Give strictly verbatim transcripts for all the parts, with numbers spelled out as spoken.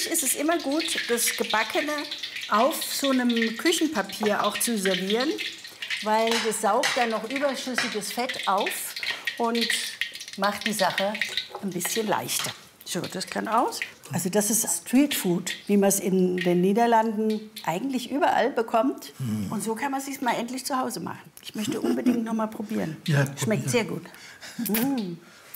Ist es immer gut, das Gebackene auf so einem Küchenpapier auch zu servieren, weil das saugt dann noch überschüssiges Fett auf und macht die Sache ein bisschen leichter. So, das kann aus. Also das ist Streetfood, wie man es in den Niederlanden eigentlich überall bekommt. Mm. Und so kann man es sich mal endlich zu Hause machen. Ich möchte unbedingt noch mal probieren. Ja, schmeckt sehr gut. Mm.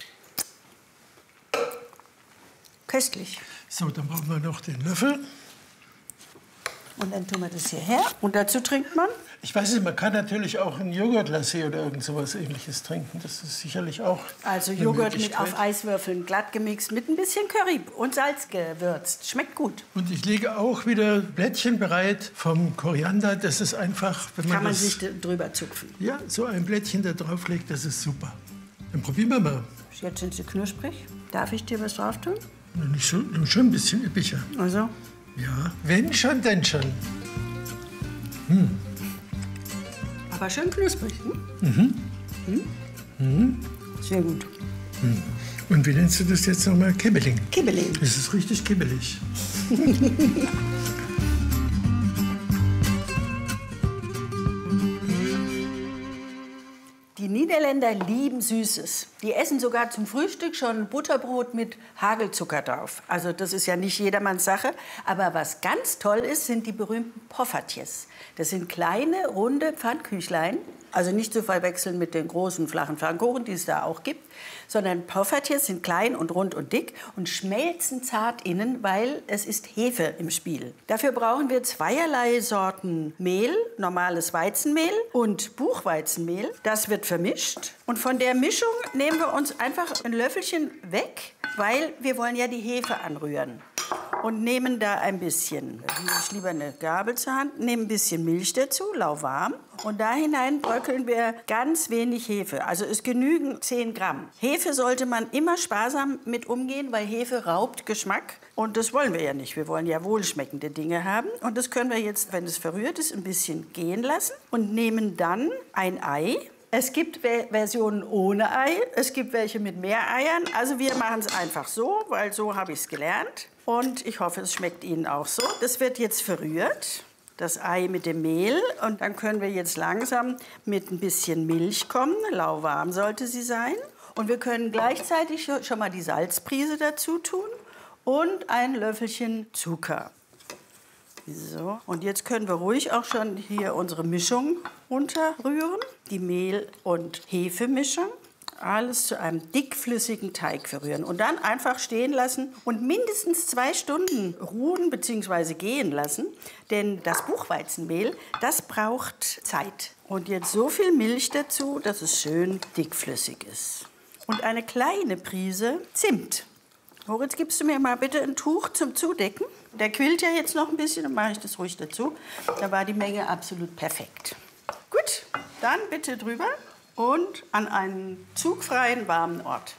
Köstlich. So, dann brauchen wir noch den Löffel. Und dann tun wir das hierher. Und dazu trinkt man? Ich weiß nicht, man kann natürlich auch einen Joghurt-Lassi oder irgend sowas Ähnliches trinken. Das ist sicherlich auch Also eine Joghurt mit auf Eiswürfeln, glatt gemixt, mit ein bisschen Curry und Salz gewürzt. Schmeckt gut. Und ich lege auch wieder Blättchen bereit vom Koriander. Das ist einfach, wenn man Kann man das, sich drüber zupfen. Ja, so ein Blättchen da drauf legt, das ist super. Dann probieren wir mal. Jetzt sind sie knusprig. Darf ich dir was drauf tun? Nicht schon, schon ein bisschen üppiger. Also? Ja, wenn schon, denn schon. Hm. Aber schön knusprig. Hm? Mhm. Hm? Mhm. Sehr gut. Hm. Und wie nennst du das jetzt nochmal? Kibbeling. Kibbeling. Das ist richtig kibbelig. Die Niederländer lieben Süßes. Die essen sogar zum Frühstück schon Butterbrot mit Hagelzucker drauf. Also das ist ja nicht jedermanns Sache. Aber was ganz toll ist, sind die berühmten Poffertjes. Das sind kleine, runde Pfannkuchlein. Also nicht zu verwechseln mit den großen, flachen Pfannkuchen, die es da auch gibt. Sondern Poffertjes sind klein und rund und dick und schmelzen zart innen, weil es ist Hefe im Spiel. Dafür brauchen wir zweierlei Sorten Mehl, normales Weizenmehl und Buchweizenmehl. Das wird vermischt. Und von der Mischung nehmen wir uns einfach ein Löffelchen weg, weil wir wollen ja die Hefe anrühren. Und nehmen da ein bisschen, ich lieber eine Gabel zur Hand, nehmen ein bisschen Milch dazu, lauwarm. Und da hinein bröckeln wir ganz wenig Hefe. Also es genügen zehn Gramm. Hefe sollte man immer sparsam mit umgehen, weil Hefe raubt Geschmack. Und das wollen wir ja nicht. Wir wollen ja wohlschmeckende Dinge haben. Und das können wir jetzt, wenn es verrührt ist, ein bisschen gehen lassen. Und nehmen dann ein Ei. Es gibt Versionen ohne Ei, es gibt welche mit mehr Eiern. Also wir machen es einfach so, weil so habe ich es gelernt. Und ich hoffe, es schmeckt Ihnen auch so. Das wird jetzt verrührt, das Ei mit dem Mehl. Und dann können wir jetzt langsam mit ein bisschen Milch kommen. Lauwarm sollte sie sein. Und wir können gleichzeitig schon mal die Salzprise dazu tun und ein Löffelchen Zucker. So, und jetzt können wir ruhig auch schon hier unsere Mischung runterrühren. Die Mehl- und Hefemischung. Alles zu einem dickflüssigen Teig verrühren. Und dann einfach stehen lassen und mindestens zwei Stunden ruhen bzw. gehen lassen. Denn das Buchweizenmehl, das braucht Zeit. Und jetzt so viel Milch dazu, dass es schön dickflüssig ist. Und eine kleine Prise Zimt. Moritz, gibst du mir mal bitte ein Tuch zum Zudecken? Der quillt ja jetzt noch ein bisschen, dann mache ich das ruhig dazu. Da war die Menge absolut perfekt. Gut, dann bitte drüber und an einen zugfreien, warmen Ort.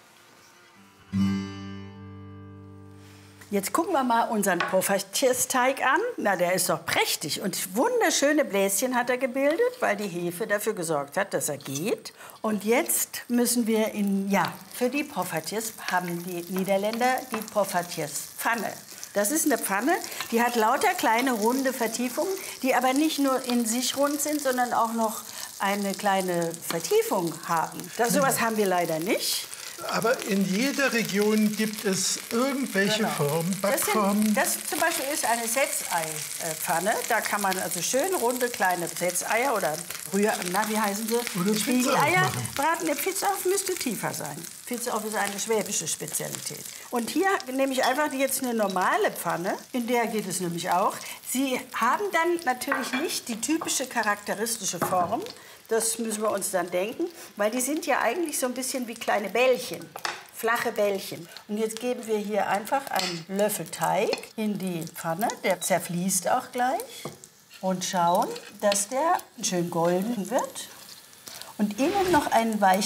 Jetzt gucken wir mal unseren Poffertjesteig an. Na, der ist doch prächtig. Und wunderschöne Bläschen hat er gebildet, weil die Hefe dafür gesorgt hat, dass er geht. Und jetzt müssen wir in, ja, für die Poffertjes haben die Niederländer die Poffertjespfanne. Das ist eine Pfanne, die hat lauter kleine runde Vertiefungen, die aber nicht nur in sich rund sind, sondern auch noch eine kleine Vertiefung haben. Das, sowas haben wir leider nicht. Aber in jeder Region gibt es irgendwelche Genau. Formen, Das, Backformen. sind, das zum Beispiel ist eine Setzei-Pfanne. Da kann man also schön runde kleine Setzeier oder Rühr, na, wie heißen sie? Oder Spiegeleier Pizza aufmachen. braten. Der Pizza-Off müsste tiefer sein. Pizza-Off ist eine schwäbische Spezialität. Und hier nehme ich einfach jetzt eine normale Pfanne. In der geht es nämlich auch. Sie haben dann natürlich nicht die typische charakteristische Form. Das müssen wir uns dann denken, weil die sind ja eigentlich so ein bisschen wie kleine Bällchen, flache Bällchen. Und jetzt geben wir hier einfach einen Löffel Teig in die Pfanne, der zerfließt auch gleich. Und schauen, dass der schön golden wird und innen noch einen weichen